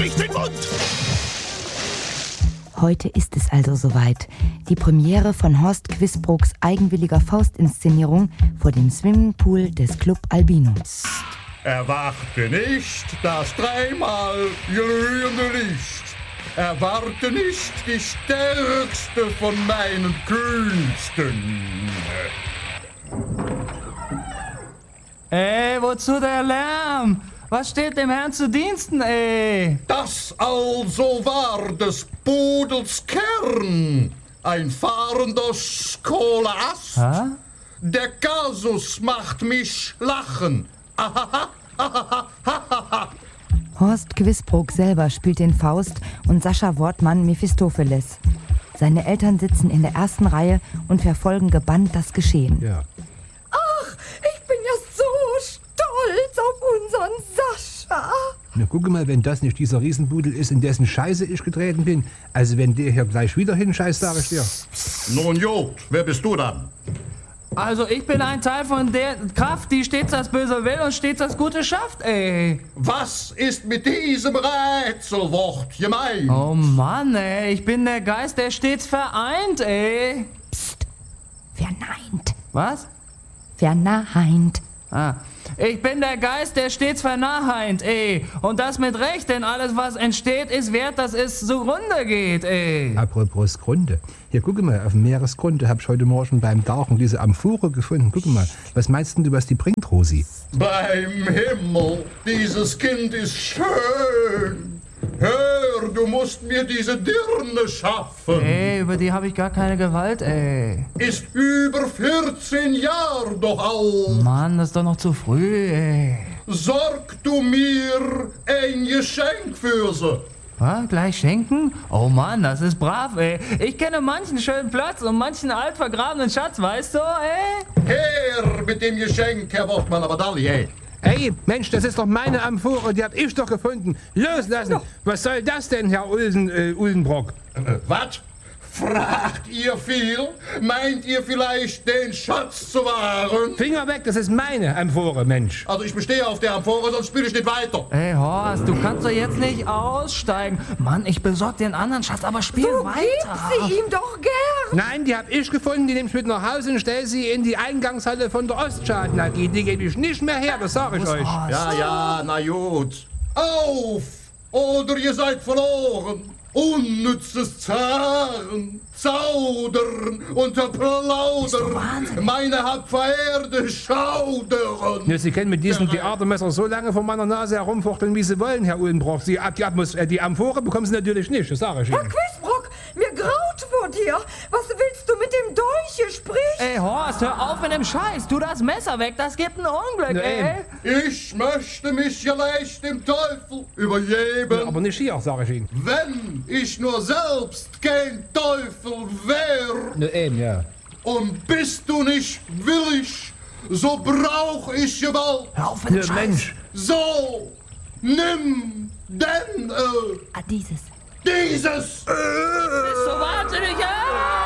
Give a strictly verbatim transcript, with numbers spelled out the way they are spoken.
nicht den Mund! Heute ist es also soweit. Die Premiere von Horst Quisbrooks eigenwilliger Faustinszenierung vor dem Swimmingpool des Club Albinus. Erwarte nicht das dreimal glühende Licht. Erwarte nicht die stärkste von meinen Künsten. Ey, wozu der Lärm? Was steht dem Herrn zu Diensten, ey? Das also war des Pudels Kern. Ein fahrender Skolaast. Hä? Der Kasus macht mich lachen. Ahaha, ahaha, ahaha. Horst Quisbrook selber spielt den Faust und Sascha Wortmann Mephistopheles. Seine Eltern sitzen in der ersten Reihe und verfolgen gebannt das Geschehen. Ja. Ach, ich bin ja so stolz auf unseren Sascha. Na, guck mal, wenn das nicht dieser Riesenbudel ist, in dessen Scheiße ich getreten bin. Also wenn der hier gleich wieder hinscheißt, sag ich dir. Nun gut, wer bist du dann? Also ich bin ein Teil von der Kraft, die stets das Böse will und stets das Gute schafft, ey. Was ist mit diesem Rätselwort gemeint? Oh Mann, ey, ich bin der Geist, der stets vereint, ey. Psst, verneint. Was? Verneint. Ah, ich bin der Geist, der stets verneint, ey. Und das mit Recht, denn alles, was entsteht, ist wert, dass es zugrunde geht, ey. Apropos Grunde. Hier, guck mal, auf dem Meeresgrunde hab ich heute Morgen beim Tauchen diese Amphore gefunden. Guck mal, was meinst denn du, was die bringt, Rosi? Beim Himmel, dieses Kind ist schön. Hör, du musst mir diese Dirne schaffen. Ey, über die habe ich gar keine Gewalt, ey. Ist über vierzehn Jahre doch alt. Mann, das ist doch noch zu früh, ey. Sorg du mir ein Geschenk für sie. Was? Gleich schenken? Oh Mann, das ist brav, ey. Ich kenne manchen schönen Platz und manchen alt vergrabenen Schatz, weißt du, ey? Her mit dem Geschenk, Herr Wortmann, aber Dalli, ey. Ey, Mensch, das ist doch meine Amphore, die hab ich doch gefunden. Loslassen! Was soll das denn, Herr Ulsen, äh, Uldenbrock? Äh, was? Fragt ihr viel? Meint ihr vielleicht, den Schatz zu wahren? Finger weg, das ist meine Amphore, Mensch. Also ich bestehe auf der Amphore, sonst spiele ich nicht weiter. Ey, Horst, du kannst doch jetzt nicht aussteigen. Mann, ich besorg dir einen anderen Schatz, aber spiel So weiter. gib sie ihm doch gern. Nein, die hab ich gefunden, die nehm ich mit nach Hause und stell sie in die Eingangshalle von der Ostschaden A G. Die gebe ich nicht mehr her, das sag ich euch. Ja, ja, na gut. Auf! Oder ihr seid verloren. Unnützes Zaren, Zaudern und Plaudern. Meine Hapferde schaudern. Ja, Sie können mit diesem Theatermesser so lange vor meiner Nase herumfuchteln, wie Sie wollen, Herr Ullenbrock. Sie, die, Atmos äh, die Amphore bekommen Sie natürlich nicht, das sage ich Ihnen. Herr Quisbrock, mir graut vor dir. Was willst du mit dem Dolche, sprich? Ey, Horst, hör auf mit dem Scheiß. Tu das Messer weg, das gibt ein Unglück, Na, ey. Ich möchte mich ja leicht dem Teufel übergeben. Ja, aber nicht hier, sage ich Ihnen. Wenn ich nur selbst kein Teufel wär. Na eben, ja. Und bist du nicht willig, so brauch ich Gewalt. Hör auf mit dem Ja, Scheiß. Mensch. So, nimm denn äh, Ah, dieses. dieses. Bist du wahnsinnig, ja?